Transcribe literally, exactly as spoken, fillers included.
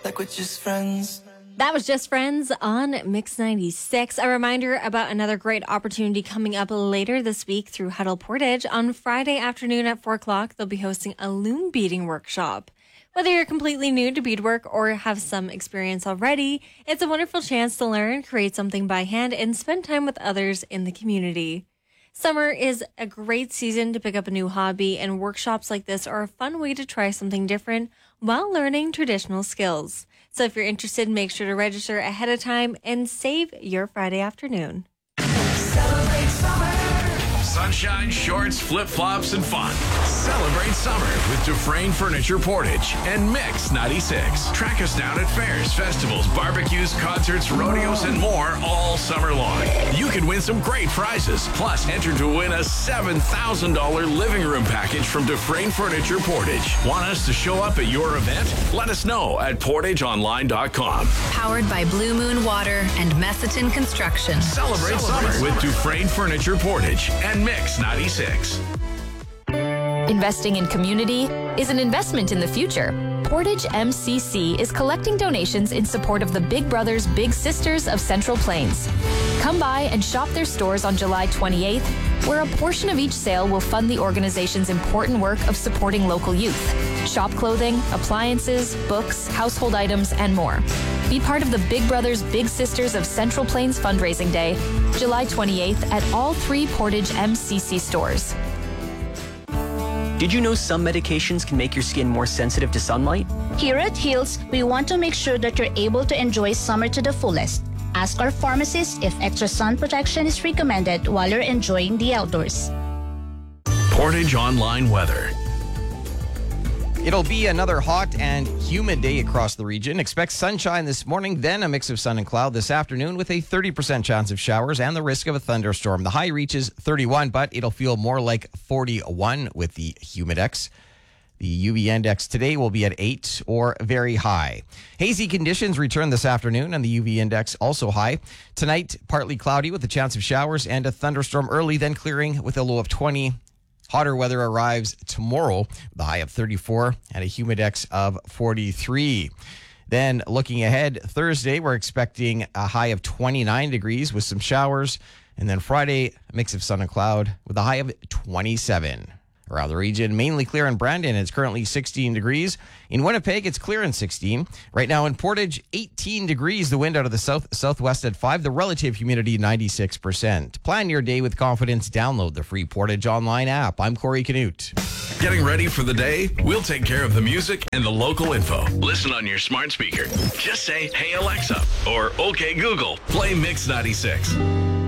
like we're just friends. That was Just Friends on Mix ninety-six. A reminder about another great opportunity coming up later this week through Huddle Portage. On Friday afternoon at four o'clock, they'll be hosting a loom beading workshop. Whether you're completely new to beadwork or have some experience already, it's a wonderful chance to learn, create something by hand, and spend time with others in the community. Summer is a great season to pick up a new hobby, and workshops like this are a fun way to try something different while learning traditional skills. So if you're interested, make sure to register ahead of time and save your Friday afternoon. Celebrate summer. Sunshine, shorts, flip-flops, and fun. Celebrate summer with Dufresne Furniture Portage and Mix ninety-six. Track us down at fairs, festivals, barbecues, concerts, rodeos, and more all summer long. You can win some great prizes. Plus, enter to win a seven thousand dollars living room package from Dufresne Furniture Portage. Want us to show up at your event? Let us know at portage online dot com. Powered by Blue Moon Water and Messiton Construction. Celebrate, Celebrate summer with Dufresne Furniture Portage and Mix ninety-six. Investing in community is an investment in the future. Portage M C C is collecting donations in support of the Big Brothers Big Sisters of Central Plains. Come by and shop their stores on July twenty-eighth, where a portion of each sale will fund the organization's important work of supporting local youth. Shop clothing, appliances, books, household items, and more. Be part of the Big Brothers Big Sisters of Central Plains Fundraising Day, July twenty-eighth at all three Portage M C C stores. Did you know some medications can make your skin more sensitive to sunlight? Here at Heals, we want to make sure that you're able to enjoy summer to the fullest. Ask our pharmacist if extra sun protection is recommended while you're enjoying the outdoors. Portage Online Weather. It'll be another hot and humid day across the region. Expect sunshine this morning, then a mix of sun and cloud this afternoon with a thirty percent chance of showers and the risk of a thunderstorm. The high reaches thirty-one, but it'll feel more like forty-one with the humidex. The U V index today will be at eight or very high. Hazy conditions return this afternoon and the U V index also high. Tonight, partly cloudy with a chance of showers and a thunderstorm early, then clearing with a low of twenty. Hotter weather arrives tomorrow, the high of thirty-four and a humidex of forty-three. Then looking ahead, Thursday, we're expecting a high of twenty-nine degrees with some showers. And then Friday, a mix of sun and cloud with a high of twenty-seven. Around the region, mainly clear in Brandon. It's currently sixteen degrees. In Winnipeg, it's clear in sixteen. Right now in Portage, eighteen degrees. The wind out of the south southwest at five. The relative humidity, ninety-six percent. Plan your day with confidence. Download the free Portage Online app. I'm Corey Canute. Getting ready for the day? We'll take care of the music and the local info. Listen on your smart speaker. Just say, "Hey Alexa," or "Okay Google, play Mix ninety-six."